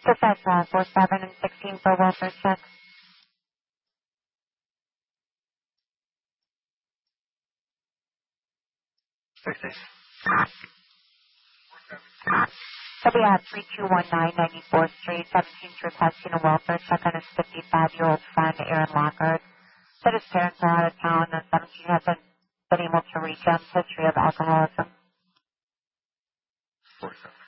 Just that's 47 and 16 for welfare check. So we have 3219 94th Street, 17th requesting a welfare check on his 55-year-old friend, Aaron Lockhart. Said his parents are out of town and 17 hasn't been able to reach him. History of alcoholism.